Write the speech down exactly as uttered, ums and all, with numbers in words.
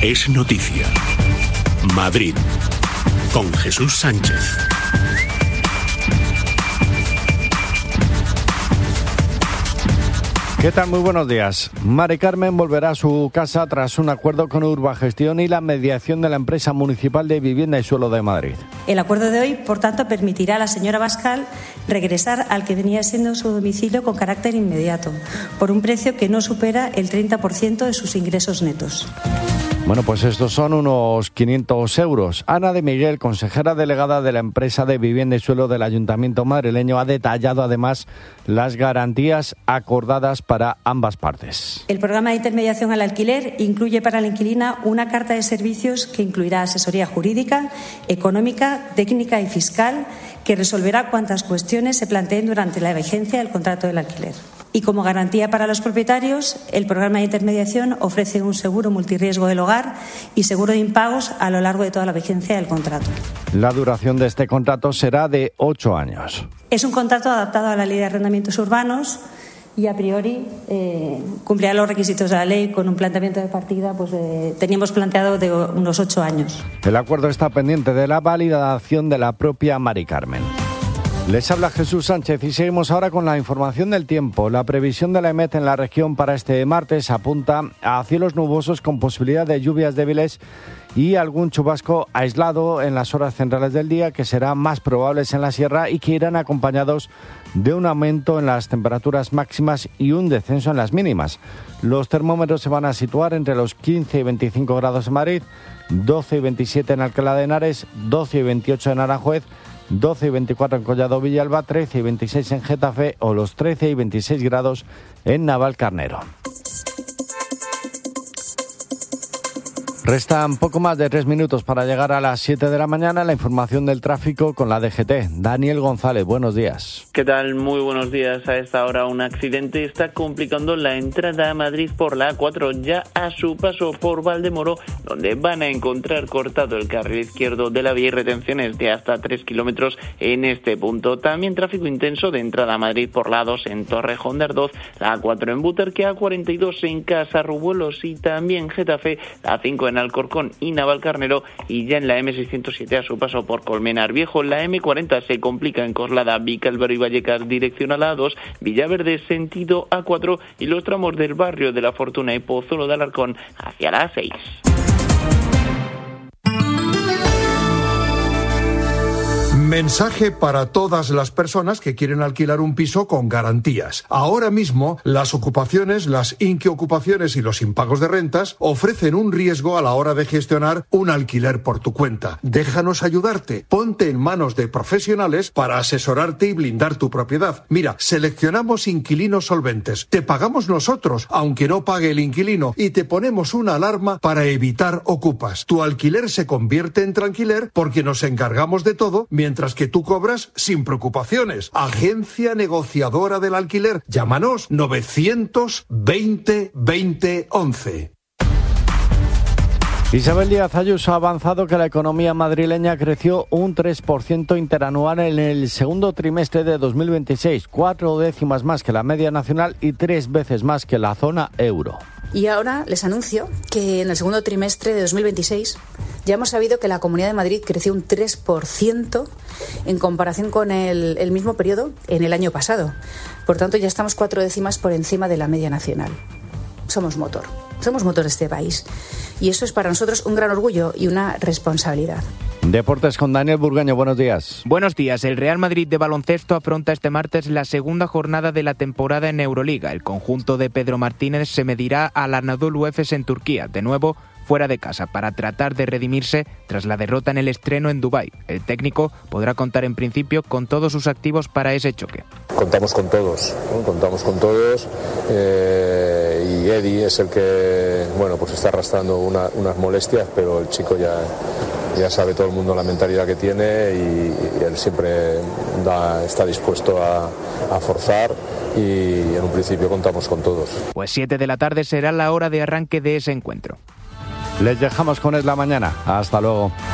Es noticia. Madrid, con Jesús Sánchez. ¿Qué tal? Muy buenos días. Mari Carmen volverá a su casa tras un acuerdo con Urbagestión y la mediación de la empresa municipal de vivienda y suelo de Madrid. El acuerdo de hoy, por tanto, permitirá a la señora Bascal regresar al que venía siendo su domicilio con carácter inmediato, por un precio que no supera el treinta por ciento de sus ingresos netos. Bueno, pues estos son unos quinientos euros. Ana de Miguel, consejera delegada de la empresa de vivienda y suelo del Ayuntamiento madrileño, ha detallado además las garantías acordadas para ambas partes. El programa de intermediación al alquiler incluye para la inquilina una carta de servicios que incluirá asesoría jurídica, económica, técnica y fiscal, que resolverá cuantas cuestiones se planteen durante la vigencia del contrato del alquiler. Y como garantía para los propietarios, el programa de intermediación ofrece un seguro multirriesgo del hogar y seguro de impagos a lo largo de toda la vigencia del contrato. La duración de este contrato será de ocho años. Es un contrato adaptado a la Ley de Arrendamientos Urbanos y a priori eh, cumplirá los requisitos de la ley con un planteamiento de partida, pues de, teníamos planteado de unos ocho años. El acuerdo está pendiente de la validación de la propia Mari Carmen. Les habla Jesús Sánchez y seguimos ahora con la información del tiempo. La previsión de la EMET en la región para este martes apunta a cielos nubosos con posibilidad de lluvias débiles y algún chubasco aislado en las horas centrales del día, que serán más probables en la sierra y que irán acompañados de un aumento en las temperaturas máximas y un descenso en las mínimas. Los termómetros se van a situar entre los quince y veinticinco grados en Madrid, doce y veintisiete en Alcalá de Henares, doce y veintiocho en Aranjuez, doce y veinticuatro en Collado Villalba, trece y veintiséis en Getafe o los trece y veintiséis grados en Navalcarnero. Restan poco más de tres minutos para llegar a las siete de la mañana. La información del tráfico con la D G T. Daniel González, buenos días. ¿Qué tal? Muy buenos días. A esta hora un accidente está complicando la entrada a Madrid por la A cuatro, ya a su paso por Valdemoro, donde van a encontrar cortado el carril izquierdo de la vía y retenciones de hasta tres kilómetros en este punto. También tráfico intenso de entrada a Madrid por la A dos en Torrejón de Ardoz, la A cuatro en Butarque, A cuarenta y dos en Casarrubuelos y también Getafe, la A cinco en Alcorcón y Navalcarnero, y ya en la eme seiscientos siete a su paso por Colmenar Viejo. La eme cuarenta se complica en Coslada, Vicálvaro y Vallecas dirección a la A dos, Villaverde sentido A cuatro y los tramos del barrio de la Fortuna y Pozuelo de Alarcón hacia la A seis. Mensaje para todas las personas que quieren alquilar un piso con garantías. Ahora mismo, las ocupaciones, las inquiocupaciones y los impagos de rentas ofrecen un riesgo a la hora de gestionar un alquiler por tu cuenta. Déjanos ayudarte. Ponte en manos de profesionales para asesorarte y blindar tu propiedad. Mira, seleccionamos inquilinos solventes. Te pagamos nosotros, aunque no pague el inquilino, y te ponemos una alarma para evitar ocupas. Tu alquiler se convierte en tranquiler porque nos encargamos de todo, mientras que tú cobras sin preocupaciones. Agencia Negociadora del Alquiler. Llámanos novecientos veinte veinte once. Isabel Díaz Ayuso ha avanzado que la economía madrileña creció un tres por ciento interanual en el segundo trimestre de dos mil veintiséis, cuatro décimas más que la media nacional y tres veces más que la zona euro. Y ahora les anuncio que en el segundo trimestre de dos mil veintiséis ya hemos sabido que la Comunidad de Madrid creció un tres por ciento en comparación con el, el mismo periodo en el año pasado. Por tanto, ya estamos cuatro décimas por encima de la media nacional. Somos motor, somos motor de este país. Y eso es para nosotros un gran orgullo y una responsabilidad. Deportes con Daniel Burgueño, buenos días. Buenos días. El Real Madrid de baloncesto afronta este martes la segunda jornada de la temporada en Euroliga. El conjunto de Pedro Martínez se medirá al Anadolu Efes en Turquía, de nuevo fuera de casa, para tratar de redimirse tras la derrota en el estreno en Dubái. El técnico podrá contar en principio con todos sus activos para ese choque. Contamos con todos, ¿no? contamos con todos eh, y Eddie es el que, bueno, pues está arrastrando una, unas molestias, pero el chico ya, ya sabe todo el mundo la mentalidad que tiene y, y él siempre da, está dispuesto a, a forzar y en un principio contamos con todos. Pues siete de la tarde será la hora de arranque de ese encuentro. Les dejamos con Es la Mañana. Hasta luego.